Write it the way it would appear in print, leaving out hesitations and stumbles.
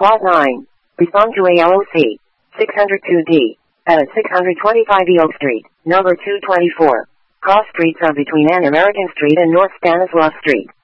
Lot 9. Respond to ALOC. 602D. 625 E Oak Street, number 224. Cross streets are between An American Street and North Stanislaus Street.